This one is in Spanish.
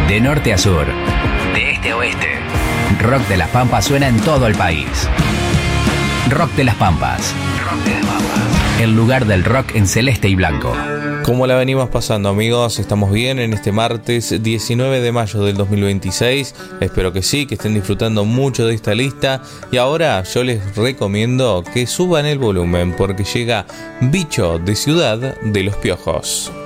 De norte a sur, de este a oeste, Rock de las Pampas suena en todo el país. Rock de las Pampas. Rock de las Pampas. El lugar del rock en celeste y blanco. ¿Cómo la venimos pasando, amigos? ¿Estamos bien en este martes 19 de mayo del 2026? Espero que sí, que estén disfrutando mucho de esta lista. Y ahora yo les recomiendo que suban el volumen porque llega Bicho de Ciudad de los Piojos.